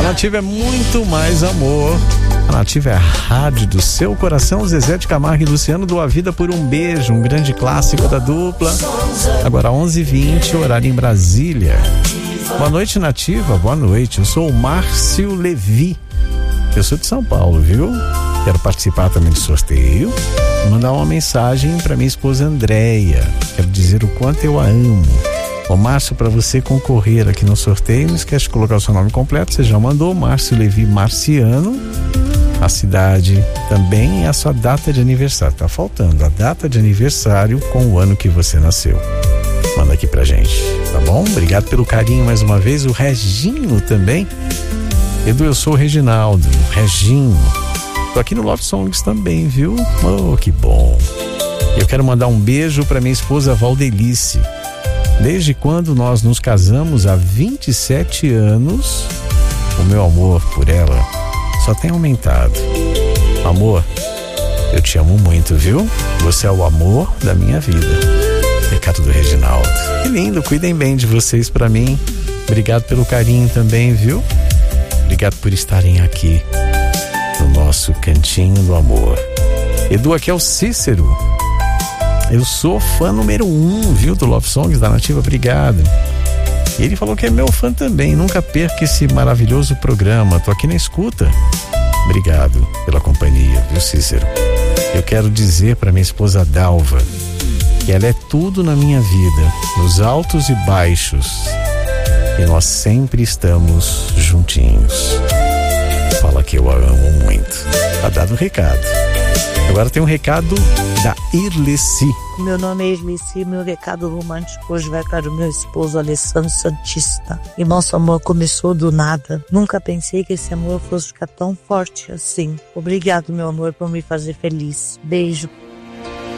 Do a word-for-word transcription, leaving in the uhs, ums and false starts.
Nativa é muito mais amor. A Nativa é a rádio do seu coração. Zezé de Camargo e Luciano do A Vida por um Beijo, um grande clássico da dupla. Agora onze e vinte, horário em Brasília. Boa noite, Nativa. Boa noite. Eu sou o Márcio Levi. Eu sou de São Paulo, viu? Quero participar também do sorteio. Mandar uma mensagem para minha esposa Andréia. Quero dizer o quanto eu a amo. Ô Márcio, para você concorrer aqui no sorteio, não esquece de colocar o seu nome completo. Você já mandou, Márcio Levi Marciano, a cidade também e a sua data de aniversário. Tá faltando a data de aniversário com o ano que você nasceu. Manda aqui pra gente, tá bom? Obrigado pelo carinho mais uma vez. O Reginho também. Edu, eu sou o Reginaldo, o Reginho. Tô aqui no Love Songs também, viu? Oh, que bom. Eu quero mandar um beijo pra minha esposa Valdelice. Desde quando nós nos casamos há vinte e sete anos, o meu amor por ela só tem aumentado. Amor, eu te amo muito, viu? Você é o amor da minha vida. Recado do Reginaldo. Que lindo, cuidem bem de vocês pra mim. Obrigado pelo carinho também, viu? Obrigado por estarem aqui no nosso cantinho do amor. Edu, aqui é o Cícero. Eu sou fã número um, viu, do Love Songs da Nativa, obrigado. E ele falou que é meu fã também, nunca perca esse maravilhoso programa, tô aqui na escuta. Obrigado pela companhia, viu, Cícero? Eu quero dizer para minha esposa Dalva que ela é tudo na minha vida, nos altos e baixos, e nós sempre estamos juntinhos. Fala que eu a amo muito. Tá dado o recado. Agora tem um recado da Irleci. Meu nome é Irleci, meu recado romântico hoje vai para o meu esposo Alessandro Santista. E nosso amor começou do nada. Nunca pensei que esse amor fosse ficar tão forte assim. Obrigado, meu amor, por me fazer feliz. Beijo.